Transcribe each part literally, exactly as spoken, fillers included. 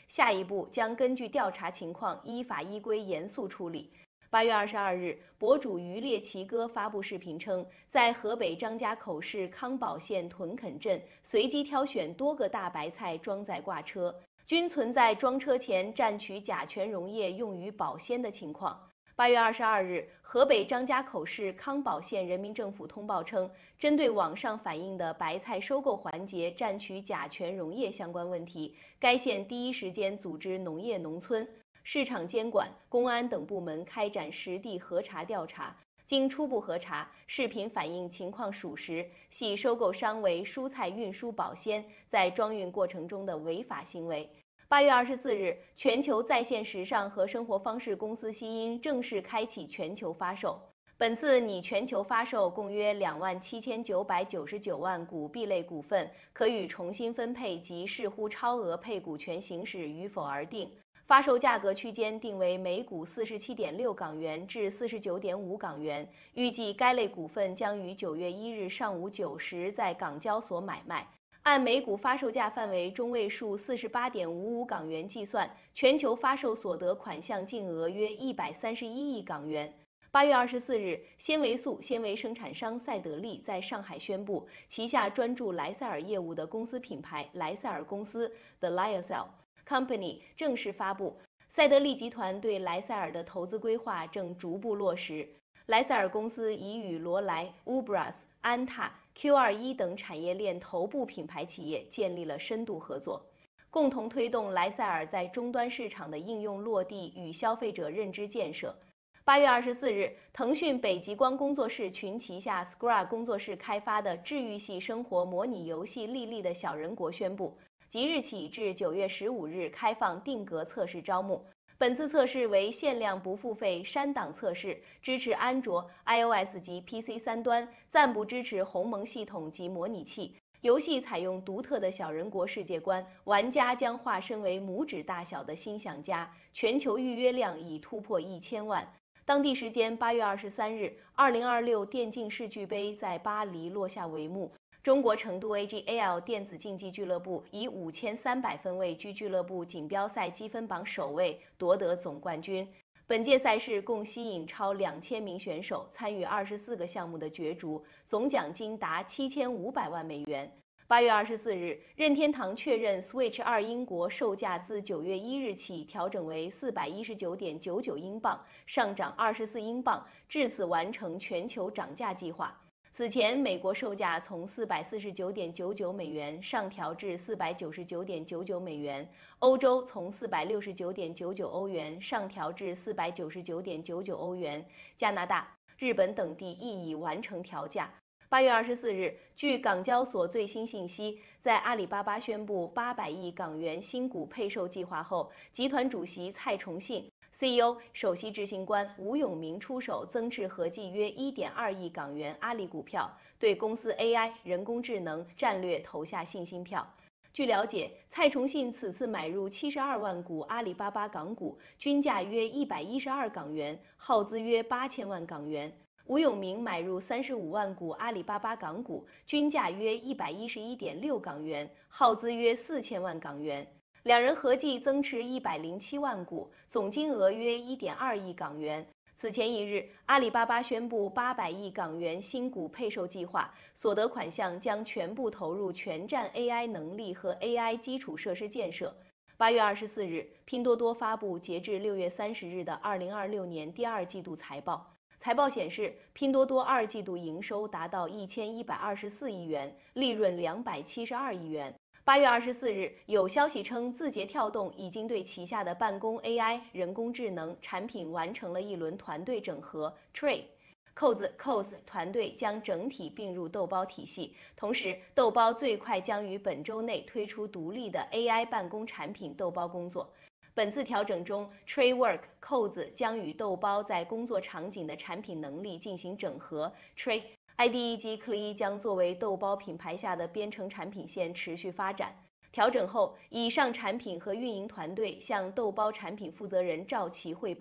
下一步将根据调查情况依法依规严肃处理。八月二十二日，博主渔猎奇哥发布视频称，在河北张家口市康保县屯垦镇随机挑选多个大白菜装载挂车，均存在装车前蘸取甲醛溶液用于保鲜的情况。八月二十二日，河北张家口市康保县人民政府通报称，针对网上反映的白菜收购环节蘸取甲醛溶液相关问题，该县第一时间组织农业农村、市场监管、公安等部门开展实地核查调查。经初步核查，视频反映情况属实，系收购商为蔬菜运输保鲜在装运过程中的违法行为。八月二十四日，全球在线时尚和生活方式公司希音正式开启全球发售。本次拟全球发售共约两万七千九百九十九万股 B 类股份，可予重新分配及视乎超额配股权行使与否而定。发售价格区间定为每股四十七点六港元至四十九点五港元。预计该类股份将于九月一日上午九时在港交所买卖。按每股发售价范围中位数四十八点五五港元计算，全球发售所得款项净额约一百三十一亿港元。八月二十四日，纤维素纤维生产商赛德力在上海宣布，旗下专注莱赛尔业务的公司品牌莱赛尔公司 The Lyocell Company 正式发布，赛德力集团对莱赛尔的投资规划正逐步落实。莱赛尔公司已与罗莱、Ubras、安踏、Q 二十一 等产业链头部品牌企业建立了深度合作，共同推动莱赛尔在终端市场的应用落地与消费者认知建设。八月二十四日，腾讯北极光工作室群旗下 Scra 工作室开发的治愈系生活模拟游戏《莉莉的小人国》宣布，即日起至九月十五日开放定格测试招募。本次测试为限量不付费删档测试，支持安卓、iOS 及 P C 三端，暂不支持鸿蒙系统及模拟器。游戏采用独特的小人国世界观，玩家将化身为拇指大小的心想家，全球预约量已突破一千万。当地时间八月二十三日，二零二六电竞世俱杯在巴黎落下帷幕。中国成都 A G A L 电子竞技俱乐部以五千三百分位居俱乐部锦标赛积分榜首位，夺得总冠军。本届赛事共吸引超两千名选手参与二十四个项目的角逐，总奖金达七千五百万美元。八月二十四日，任天堂确认 Switch 二英国售价自九月一日起调整为四百一十九点九九英镑，上涨二十四英镑，至此完成全球涨价计划。此前，美国售价从四百四十九点九九美元上调至四百九十九点九九美元，欧洲从四百六十九点九九欧元上调至四百九十九点九九欧元，加拿大、日本等地亦已完成调价。八月二十四日，据港交所最新信息，在阿里巴巴宣布八百亿港元新股配售计划后，集团主席蔡崇信、C E O、首席执行官吴永明出手增持合计约一点二亿港元阿里股票，对公司 A I 人工智能战略投下信心票。据了解，蔡崇信此次买入七十二万股阿里巴巴港股，均价约一百一十二港元，耗资约八千万港元。吴永明买入三十五万股阿里巴巴港股，均价约一百一十一点六港元，耗资约四千万港元。两人合计增持一百零七万股，总金额约一点二亿港元。此前一日，阿里巴巴宣布八百亿港元新股配售计划，所得款项将全部投入全站 A I 能力和 A I 基础设施建设。八月二十四日，拼多多发布截至六月三十日的二零二六年第二季度财报。财报显示，拼多多二季度营收达到一千一百二十四亿元，利润两百七十二亿元。八月二十四日，有消息称，字节跳动已经对旗下的办公 A I 人工智能产品完成了一轮团队整合 ，Trade。扣子 C O S 团队将整体并入豆包体系，同时豆包最快将于本周内推出独立的 A I 办公产品豆包工作。本次调整中 ，TradeWork 扣子将与豆包在工作场景的产品能力进行整合 ，Trade。I D E 及 C L I 将作为豆包品牌下的编程产品线持续发展。调整后，以上产品和运营团队向豆包产品负责人赵琦汇报，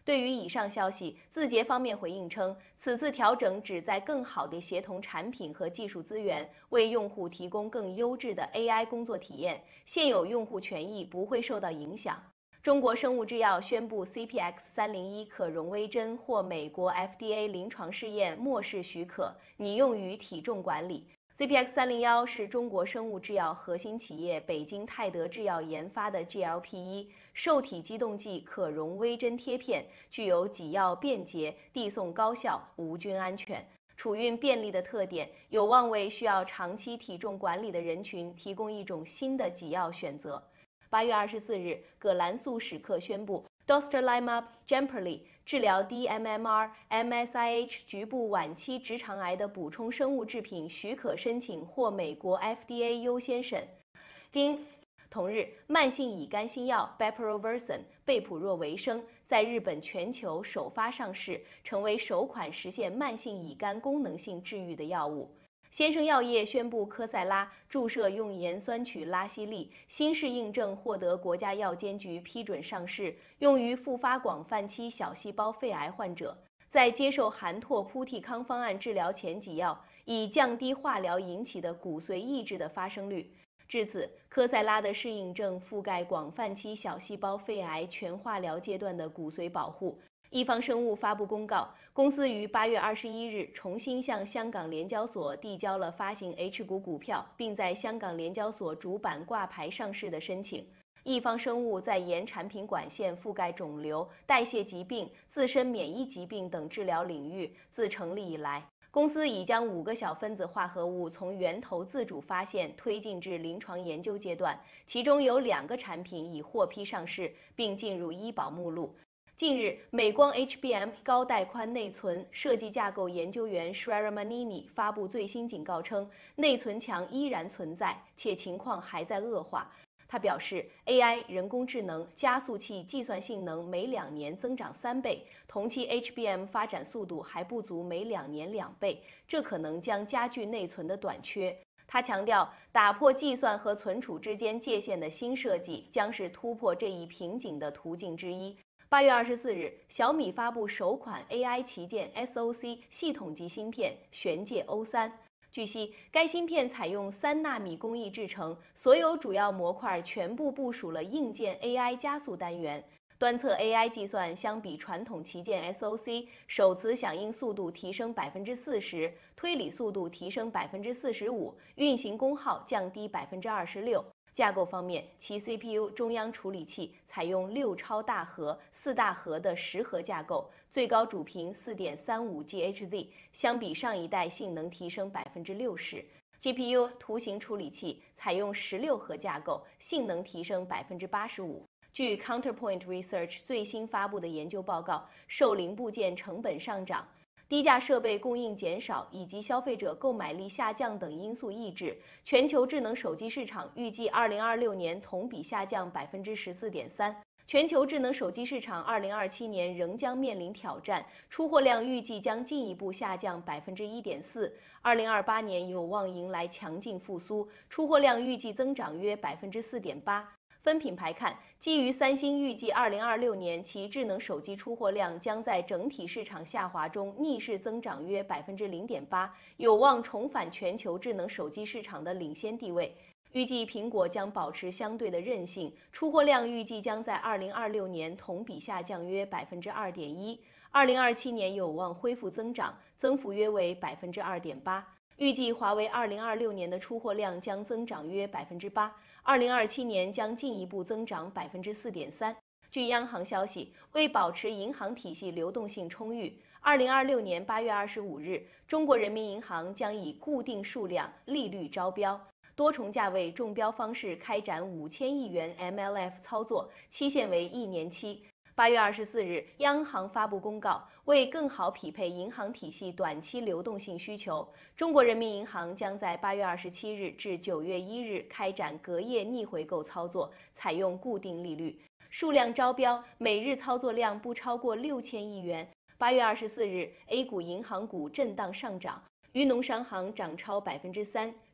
对于以上消息，字节方面回应称，此次调整旨在更好地协同产品和技术资源，为用户提供更优质的 A I 工作体验，现有用户权益不会受到影响。中国生物制药宣布 C P X 三零一可溶微针获美国 F D A 临床试验末世许可，拟用于体重管理。C P X 三零一是中国生物制药核心企业北京泰德制药研发的 G L P 一 受体激动剂可溶微针贴片，具有给药便捷、递送高效、无菌安全、储运便利的特点，有望为需要长期体重管理的人群提供一种新的给药选择。八月二十四日，葛兰素史克宣布 Dostarlimab Jemperli 治疗 D M M R、M S I H 局部晚期直肠癌的补充生物制品许可申请获美国 F D A 优先审。另同日，慢性乙肝新药 Bepirovirsen 贝普若维生在日本全球首发上市，成为首款实现慢性乙肝功能性治愈的药物。先生药业宣布，科赛拉注射用盐酸曲拉西利新适应症获得国家药监局批准上市，用于复发广泛期小细胞肺癌患者。在接受含拓扑替康方案治疗前给药，以降低化疗引起的骨髓抑制的发生率。至此，科赛拉的适应症覆盖广泛期小细胞肺癌全化疗阶段的骨髓保护。易方生物发布公告，公司于八月二十一日重新向香港联交所递交了发行 H 股股票，并在香港联交所主板挂牌上市的申请。易方生物在沿产品管线覆盖肿瘤、代谢疾病、自身免疫疾病等治疗领域，自成立以来，公司已将五个小分子化合物从源头自主发现推进至临床研究阶段，其中有两个产品已获批上市，并进入医保目录。近日，美光 H B M 高带宽内存设计架构研究员 Shrera Manini 发布最新警告称，内存墙依然存在，且情况还在恶化。他表示 ，A I 人工智能加速器计算性能每两年增长三倍，同期 H B M 发展速度还不足每两年两倍，这可能将加剧内存的短缺。他强调，打破计算和存储之间界限的新设计将是突破这一瓶颈的途径之一。八月二十四日，小米发布首款 A I 旗舰 S O C 系统级芯片玄界 O 三。据悉，该芯片采用三纳米工艺制成，所有主要模块全部部署了硬件 A I 加速单元。端侧 A I 计算相比传统旗舰 S O C， 手磁响应速度提升百分之四十，推理速度提升百分之四十五，运行功耗降低百分之二十六。架构方面，其 C P U 中央处理器采用六超大核、四大核的十核架构，最高主频 四点三五 G H Z， 相比上一代性能提升百分之六十。G P U 图形处理器采用十六核架构，性能提升百分之八十五。据 Counterpoint Research 最新发布的研究报告，受零部件成本上涨、低价设备供应减少以及消费者购买力下降等因素抑制，全球智能手机市场预计二零二六年同比下降百分之十四点三。全球智能手机市场二零二七年仍将面临挑战，出货量预计将进一步下降百分之一点四。二零二八年有望迎来强劲复苏，出货量预计增长约百分之四点八。分品牌看，基于三星预计二零二六年其智能手机出货量将在整体市场下滑中逆势增长约百分之零点八，有望重返全球智能手机市场的领先地位。预计苹果将保持相对的韧性，出货量预计将在二零二六年同比下降约百分之二点一，二零二七年有望恢复增长，增幅约为百分之二点八。预计华为二零二六年的出货量将增长约百分之八，二零二七年将进一步增长百分之四点三。据央行消息，为保持银行体系流动性充裕，二零二六年八月二十五日，中国人民银行将以固定数量利率招标、多重价位中标方式开展五千亿元 M L F 操作，期限为一年期。八月二十四日，央行发布公告，为更好匹配银行体系短期流动性需求，中国人民银行将在八月二十七日至九月一日开展隔夜逆回购操作，采用固定利率，数量招标，每日操作量不超过六千亿元。八月二十四日 ，A 股银行股震荡上涨，渝农商行涨超百分之三，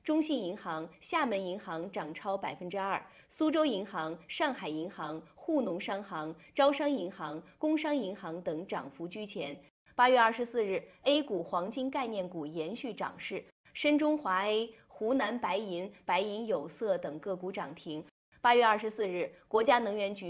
中信银行、厦门银行涨超百分之二，苏州银行、上海银行、沪农商行、招商银行、工商银行等涨幅居前。八月二十四日 ，A 股黄金概念股延续涨势，深中华 A、湖南白银、白银有色等个股涨停。八月二十四日，国家能源局